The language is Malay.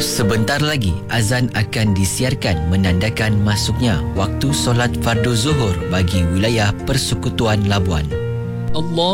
Sebentar lagi azan akan disiarkan menandakan masuknya waktu solat fardu zuhur bagi wilayah Persekutuan Labuan. Allah